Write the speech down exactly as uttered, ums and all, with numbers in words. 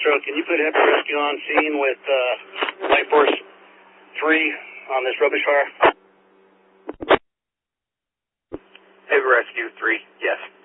Metro, can you put Heavy Rescue on scene with uh, Light Force three on this rubbish fire? Heavy Rescue three, yes.